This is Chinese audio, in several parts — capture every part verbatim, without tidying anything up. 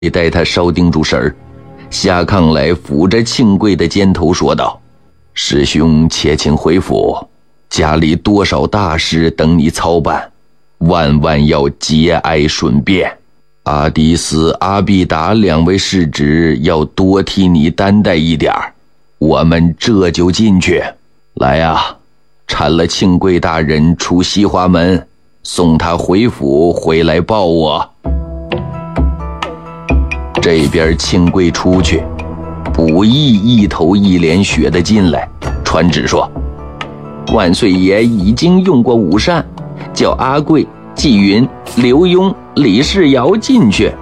待他稍定住神儿，下炕来抚着庆贵的肩头说道：师兄且请回府，家里多少大事等你操办，万万要节哀顺变。阿迪斯、阿必达两位世侄要多替你担待一点儿，我们这就进去。来啊，搀了庆贵大人出西华门，送他回府回来报我。这边庆贵出去，卜义一头一脸血的进来，传旨说：万岁爷已经用过午膳，叫阿贵、纪云、刘墉、李世尧进去。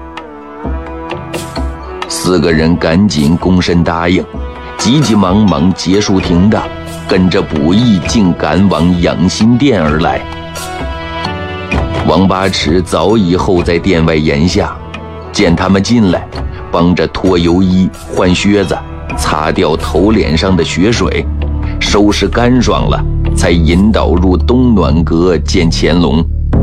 四个人赶紧躬身答应，急急忙忙结束庭的，跟着卜义竟赶往养心殿而来。王八尺早已候在殿外檐下，见他们进来，帮着脱油衣、换靴子，擦掉头脸上的血水，收拾干爽了，才引导入东暖阁见乾隆。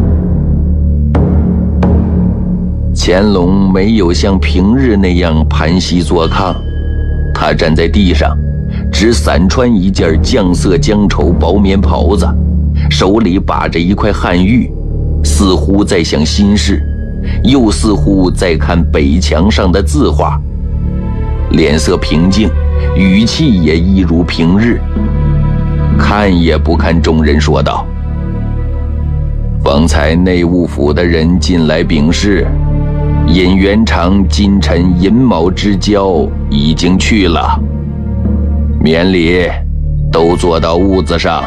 乾隆没有像平日那样盘膝坐炕，他站在地上，只散穿一件绛色姜绸薄棉袍子，手里把着一块汉玉，似乎在想心事，又似乎在看北墙上的字画，脸色平静，语气也一如平日，看也不看众人说道：方才内务府的人进来禀示，尹元长今晨寅卯之交已经去了，免礼，都坐到屋子上。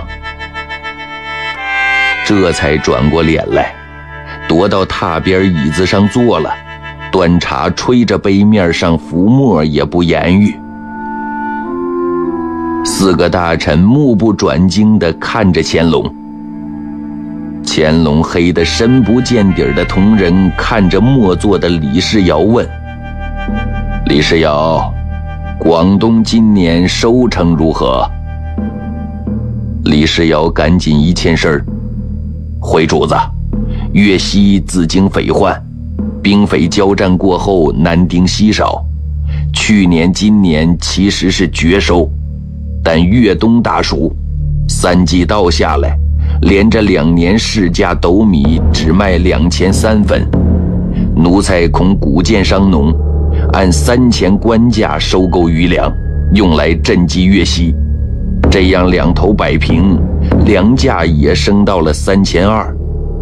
这才转过脸来，踱到榻边椅子上坐了，端茶吹着杯面上浮沫，也不言语。四个大臣目不转睛地看着乾隆。乾隆黑得深不见底的同人看着默坐的李世尧问：李世尧，广东今年收成如何？李世尧赶紧一欠身：回主子，粤西自经匪患，兵匪交战过后男丁稀少，去年今年其实是绝收，但粤东大暑，三季稻下来，连着两年市价斗米只卖两钱三分，奴才恐谷贱伤农，按三钱官价收购余粮，用来赈济粤西，这样两头摆平，粮价也升到了三钱二。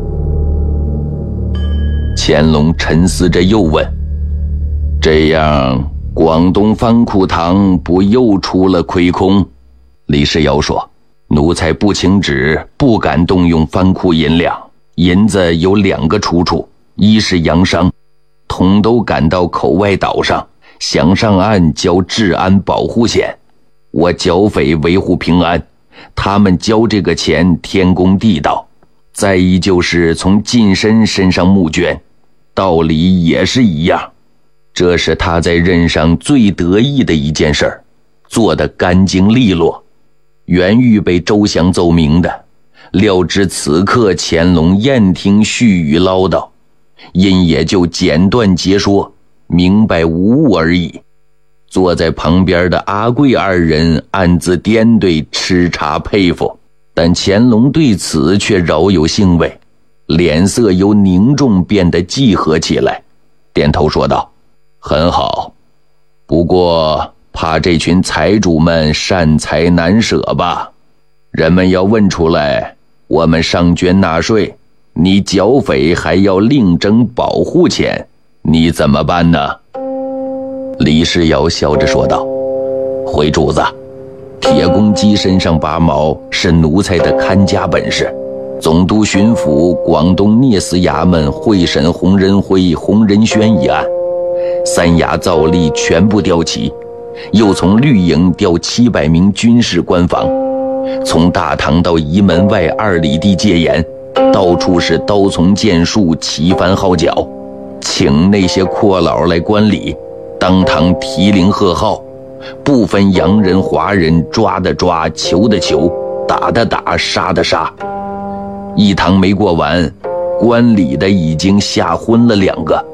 乾隆沉思着又问：这样广东藩库堂不又出了亏空？李世尧说：奴才不请旨，不敢动用藩库银两，银子有两个出处，一是洋商，统都赶到口外岛上，想上岸交治安保护险，我剿匪维护平安，他们交这个钱天公地道。再一就是从近身身上募捐，道理也是一样。这是他在任上最得意的一件事儿，做得干净利落，原预备周详奏明的，料知此刻乾隆宴听絮语唠叨，因也就简断截说，明白无误而已。坐在旁边的阿贵二人暗自掂对吃茶佩服，但乾隆对此却饶有兴味，脸色由凝重变得忌和起来，点头说道：很好，不过怕这群财主们善财难舍吧，人们要问出来，我们上捐纳税，你剿匪还要另征保护钱，你怎么办呢？李世尧笑着说道：回主子，铁公鸡身上拔毛是奴才的看家本事，总督巡抚广东聂司衙门会审洪仁辉、洪仁轩一案，三衙造吏全部调齐，又从绿营调七百名军事官防，从大堂到仪门外二里地戒严，到处是刀丛剑术，旗帆号角，请那些阔佬来观礼，当堂提铃喝号，不分洋人华人，抓的抓，求的求，打的打，杀的杀。一堂没过完，观礼的已经吓昏了两个，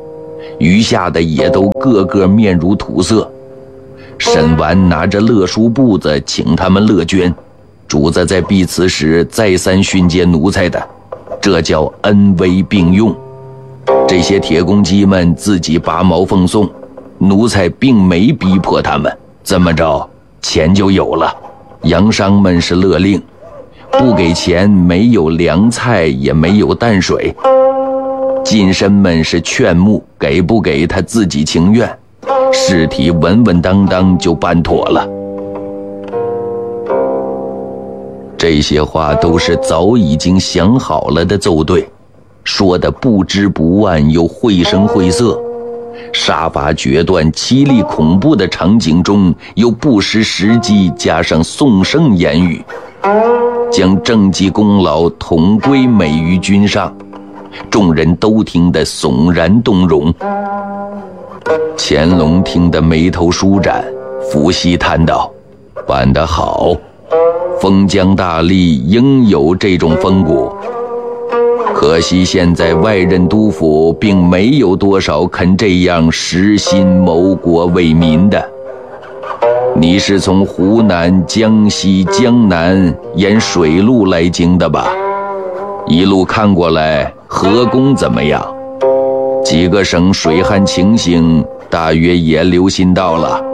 余下的也都个个面如土色。沈完拿着勒书簿子请他们勒捐，主子在避辞时再三训诫奴才的，这叫恩威并用。这些铁公鸡们自己拔毛奉送，奴才并没逼迫他们，这么着钱就有了。洋商们是勒令，不给钱没有粮菜也没有淡水。近身们是劝募，给不给他自己情愿，事体稳稳当当就办妥了。这些话都是早已经想好了的奏对，说的不知不忘又绘声绘色，杀伐决断凄厉恐怖的场景中又不失时机，加上颂圣言语，将政绩功劳统归美于君上，众人都听得悚然动容。乾隆听得眉头舒展，伏羲叹道：办得好，封疆大吏应有这种风骨。可惜现在外任督府并没有多少肯这样实心谋国为民的。你是从湖南、江西、江南沿水路来京的吧？一路看过来，河工怎么样？几个省水旱情形大约也留心到了。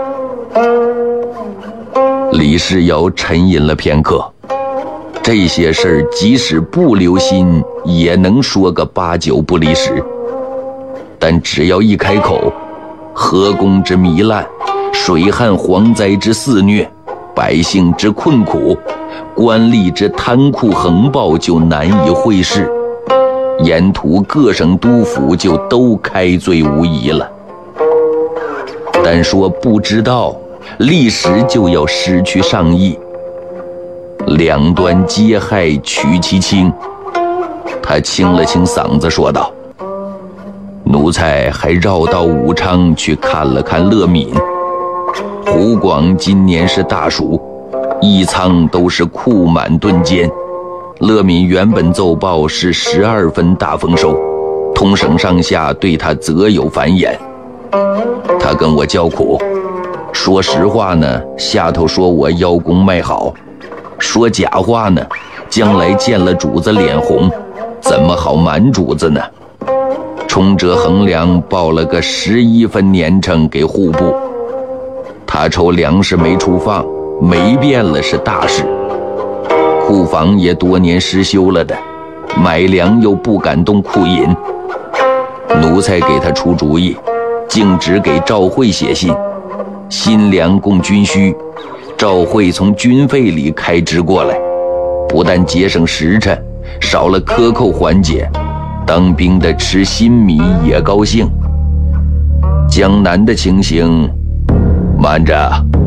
李世尧沉吟了片刻，这些事儿即使不留心也能说个八九不离十，但只要一开口，河工之糜烂，水旱蝗灾之肆虐，百姓之困苦，官吏之贪酷横暴就难以会视，沿途各省督府就都开罪无疑了。但说不知道，历时就要失去上意，两端皆害取其轻。他清了清嗓子说道：奴才还绕到武昌去看了看乐敏。湖广今年是大暑，一仓都是库满顿坚。乐敏原本奏报是十二分大丰收，通省上下对他责有繁言。他跟我叫苦，说实话呢，下头说我邀功卖好；说假话呢，将来见了主子脸红，怎么好瞒主子呢？充折衡量报了个十一分年成给户部，他瞅粮食没处放，没变了是大事。库房也多年失修了的，买粮又不敢动库银。奴才给他出主意，径直给赵会写信，新粮供军需，赵会从军费里开支过来，不但节省时辰，少了克扣环节，当兵的吃新米也高兴。江南的情形，慢着。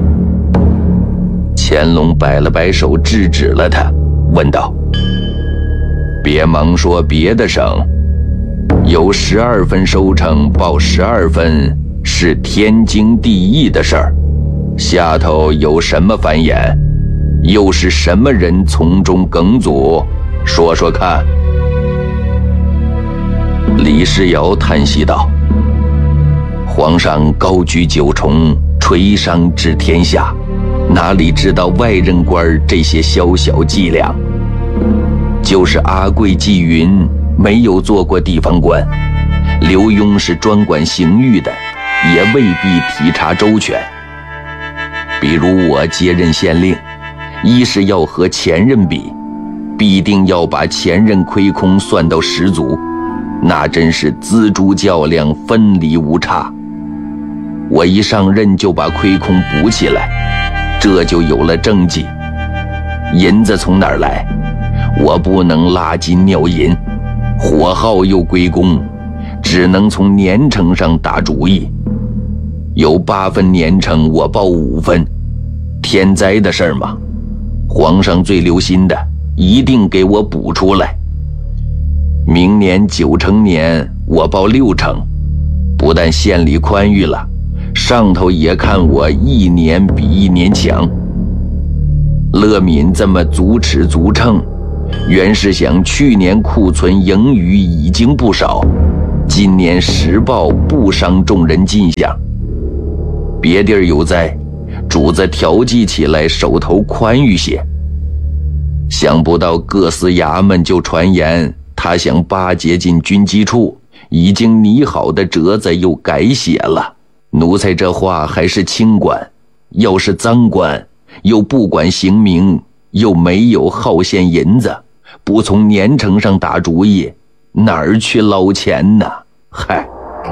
乾隆摆了摆手制止了他，问道：别忙说别的省，有十二分收成报十二分是天经地义的事儿，下头有什么繁言，又是什么人从中梗阻，说说看。李世尧叹息道：皇上高举九重，垂觞治天下，哪里知道外任官这些小小伎俩？就是阿贵纪云没有做过地方官，刘墉是专管刑狱的，也未必体察周全。比如我接任县令，一是要和前任比，必定要把前任亏空算到十足，那真是锱铢较量，分离无差。我一上任就把亏空补起来，这就有了政绩。银子从哪儿来？我不能拉金尿银，火耗又归公，只能从年成上打主意。有八分年成，我报五分，天灾的事儿嘛，皇上最留心的，一定给我补出来。明年九成年，我报六成，不但县里宽裕了，上头也看我一年比一年强。乐敏这么足尺足称，原是想去年库存盈余已经不少， 今年时报不伤众人进项，别地儿有灾，主子调剂起来手头宽裕些。想不到各司衙门就传言他想巴结进军机处，已经拟好的折子又改写了。奴才这话还是清官，要是赃官，又不管刑名，又没有耗线银子，不从年成上打主意，哪儿去捞钱呢？嗨！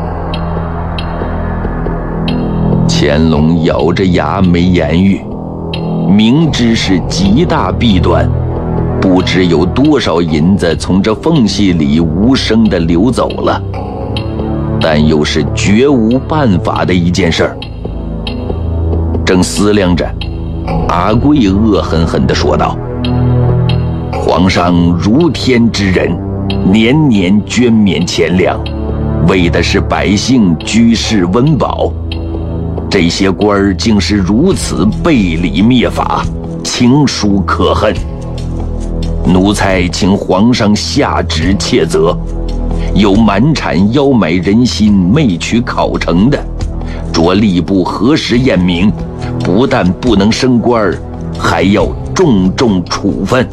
乾隆咬着牙没言语，明知是极大弊端，不知有多少银子从这缝隙里无声地流走了，但又是绝无办法的一件事儿。正思量着，阿贵恶狠狠地说道：“皇上如天之仁，年年捐免钱粮，为的是百姓居士温饱。这些官儿竟是如此背礼灭法，情殊可恨。奴才请皇上下旨切责，有满产邀买人心媚取考成的，着吏部核实验明，不但不能升官，还要重重处分。”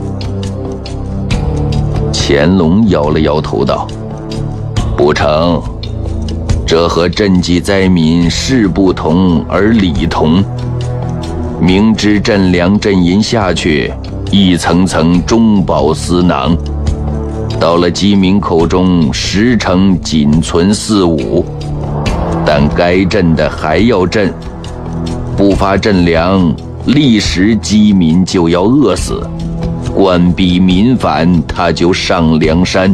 乾隆摇了摇头道：“不成，这和赈济灾民事不同而理同。明知赈粮赈银下去，一层层中饱私囊，到了饥民口中，十成仅存四五，但该赈的还要赈，不发赈粮，立时饥民就要饿死，官逼民反，他就上梁山。”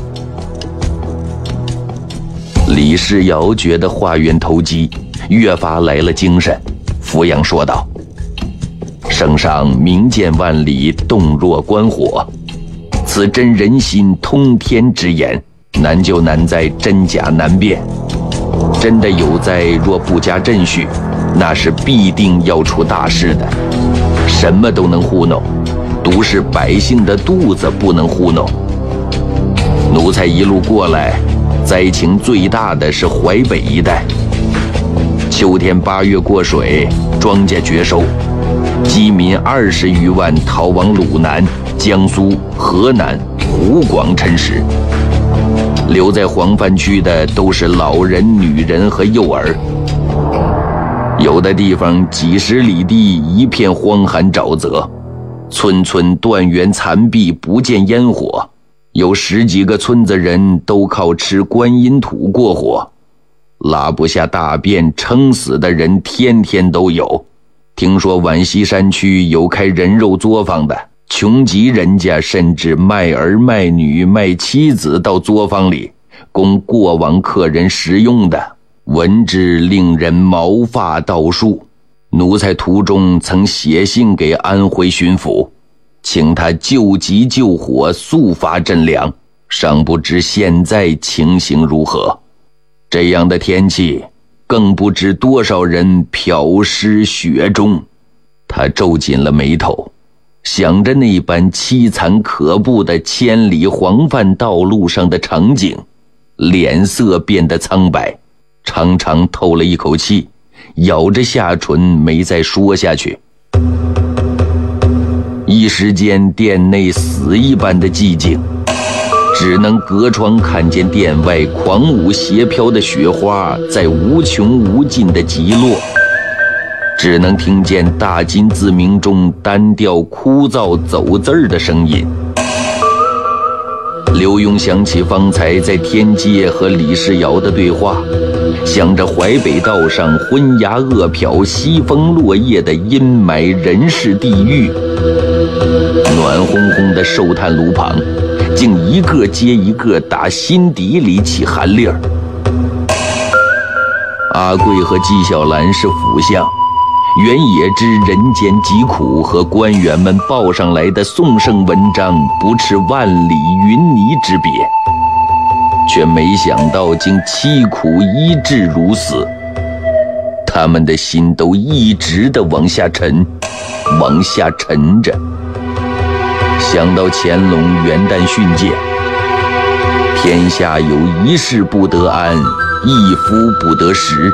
李世尧觉得话源投机，越发来了精神，俯仰说道：“圣上明鉴万里，洞若观火，此真人心通天之言，难就难在真假难辨。真的有灾，若不加秩序，那是必定要出大事的。什么都能糊弄，独是百姓的肚子不能糊弄。奴才一路过来，灾情最大的是淮北一带。秋天八月过水，庄稼绝收，饥民二十余万逃往鲁南、江苏、河南、湖广趁食。留在黄泛区的都是老人、女人和幼儿。有的地方几十里地一片荒寒沼泽，村村断垣残壁，不见烟火。有十几个村子人都靠吃观音土过活，拉不下大便撑死的人天天都有。听说皖西山区有开人肉作坊的，穷极人家甚至卖儿卖女卖妻子到作坊里，供过往客人食用的，闻之令人毛发倒竖。奴才途中曾写信给安徽巡抚，请他救急救火，速发赈粮，尚不知现在情形如何。这样的天气，更不知多少人漂尸雪中。他皱紧了眉头，想着那般凄惨可怖的千里黄泛道路上的场景，脸色变得苍白，长长透了一口气，咬着下唇没再说下去。一时间店内死一般的寂静，只能隔窗看见店外狂舞斜飘的雪花在无穷无尽的急落，只能听见大金字鸣中单调枯燥走字儿的声音。刘墉想起方才在天街和李世尧的对话，想着淮北道上昏鸦恶瞟、西风落叶的阴霾人世地狱，暖烘烘的寿炭炉旁，竟一个接一个打心底里起寒粒儿。阿贵和纪晓岚是辅相，原也知人间疾苦和官员们报上来的颂圣文章不持万里云泥之别，却没想到竟凄苦医治如斯。他们的心都一直的往下沉，往下沉着。想到乾隆元旦训诫， 天下有一事不得安，一夫不得食。